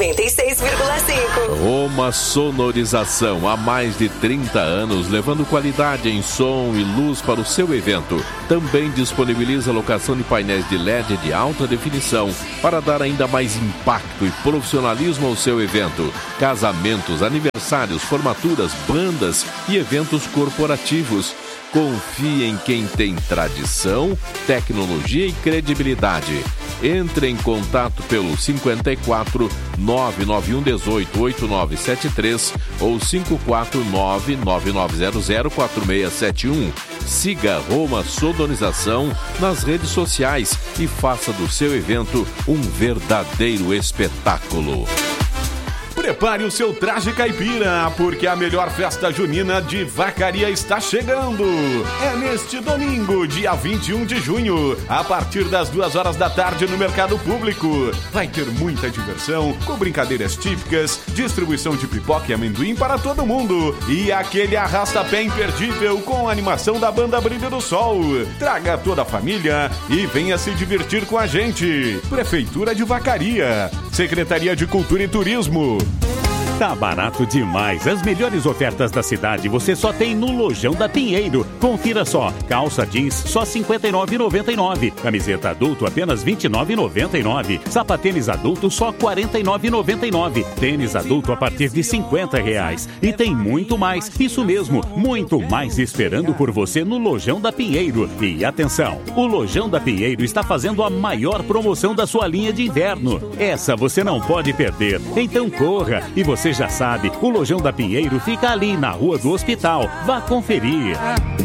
96,5. Roma Sonorização, há mais de 30 anos, levando qualidade em som e luz para o seu evento. Também disponibiliza locação de painéis de LED de alta definição para dar ainda mais impacto e profissionalismo ao seu evento. Casamentos, aniversários, formaturas, bandas e eventos corporativos. Confie em quem tem tradição, tecnologia e credibilidade. Entre em contato pelo 54 991 18 8973 ou 549 9900 4671. Siga Roma Sonorização nas redes sociais e faça do seu evento um verdadeiro espetáculo. Prepare o seu traje caipira, porque a melhor festa junina de Vacaria está chegando. É neste domingo, dia 21 de junho, a partir das 2 horas da tarde no Mercado Público. Vai ter muita diversão, com brincadeiras típicas, distribuição de pipoca e amendoim para todo mundo e aquele arrasta-pé imperdível com a animação da banda Brilho do Sol. Traga toda a família e venha se divertir com a gente. Prefeitura de Vacaria, Secretaria de Cultura e Turismo. Tá barato demais. As melhores ofertas da cidade você só tem no Lojão da Pinheiro. Confira só. Calça jeans só R$ 59,99. Camiseta adulto apenas R$ 29,99. Sapatênis adulto só R$ 49,99. Tênis adulto a partir de R$ 50. E tem muito mais. Isso mesmo, muito mais esperando por você no Lojão da Pinheiro. E atenção, o Lojão da Pinheiro está fazendo a maior promoção da sua linha de inverno. Essa você não pode perder. Então corra. E você já sabe, o Lojão da Pinheiro fica ali na Rua do Hospital. Vá conferir.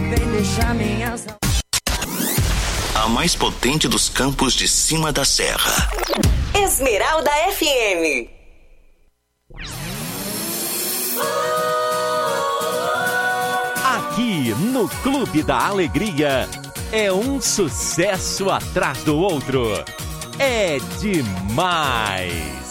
A mais potente dos campos de cima da serra. Esmeralda FM. Aqui no Clube da Alegria é um sucesso atrás do outro. É demais.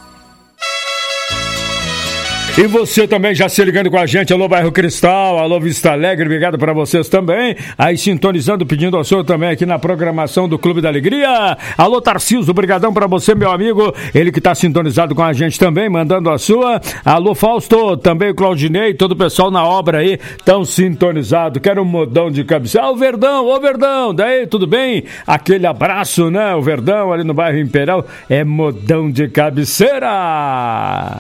E você também já se ligando com a gente, alô Bairro Cristal, alô Vista Alegre, obrigado pra vocês também, aí sintonizando, pedindo ao senhor também aqui na programação do Clube da Alegria, alô Tarcísio, brigadão pra você meu amigo, ele que tá sintonizado com a gente também, mandando a sua, alô Fausto, também o Claudinei, todo o pessoal na obra aí, tão sintonizado, quero um modão de cabeceira, ô Verdão, daí tudo bem? Aquele abraço, né, o Verdão ali no bairro Imperial, é modão de cabeceira.